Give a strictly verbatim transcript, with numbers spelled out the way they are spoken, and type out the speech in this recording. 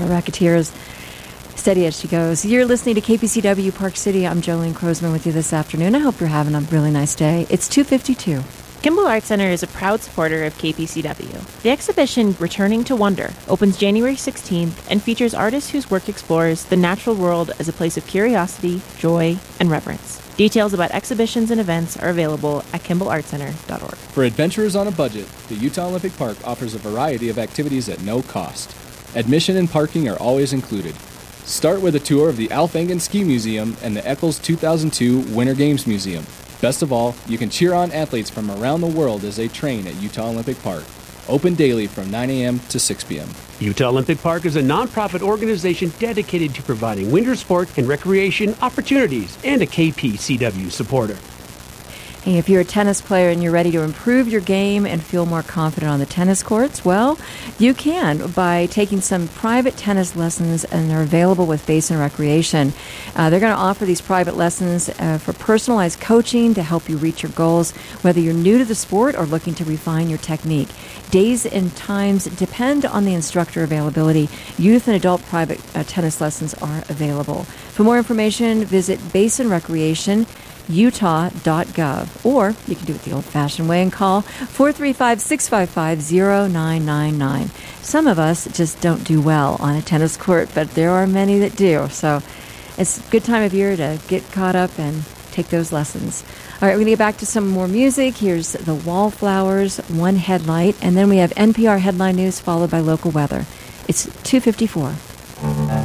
the Racketeers. Steady as she goes. You're listening to K P C W Park City. I'm Jolene Crosman with you this afternoon. I hope you're having a really nice day. It's two fifty-two. Kimball Arts Center is a proud supporter of K P C W. The exhibition Returning to Wonder opens January sixteenth and features artists whose work explores the natural world as a place of curiosity, joy, and reverence. Details about exhibitions and events are available at kimball art center dot org. For adventurers on a budget, the Utah Olympic Park offers a variety of activities at no cost. Admission and parking are always included. Start with a tour of the Alf Engen Ski Museum and the Eccles two thousand two Winter Games Museum. Best of all, you can cheer on athletes from around the world as they train at Utah Olympic Park. Open daily from nine a.m. to six p.m. Utah Olympic Park is a nonprofit organization dedicated to providing winter sport and recreation opportunities and a K P C W supporter. Hey, if you're a tennis player and you're ready to improve your game and feel more confident on the tennis courts, well, you can by taking some private tennis lessons, and they're available with Basin Recreation. Uh, they're going to offer these private lessons uh, for personalized coaching to help you reach your goals, whether you're new to the sport or looking to refine your technique. Days and times depend on the instructor availability. Youth and adult private uh, tennis lessons are available. For more information, visit Basin Recreation. utah dot gov, or you can do it the old-fashioned way and call four three five, six five five, zero nine nine nine. Some of us just don't do well on a tennis court, but there are many that do. So it's a good time of year to get caught up and take those lessons. All right, we're going to get back to some more music. Here's the Wallflowers, One Headlight, and then we have N P R Headline News followed by local weather. It's two fifty-four.